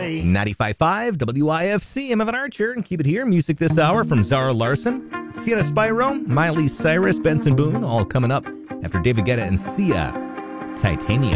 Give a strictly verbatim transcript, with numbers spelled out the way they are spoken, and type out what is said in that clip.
way. ninety-five point five W I F C. I'm Evan Archer, and keep it here. Music this hour from Zara Larson, Sienna Spyro, Miley Cyrus, Benson Boone, all coming up after David Guetta and Sia. Titanium.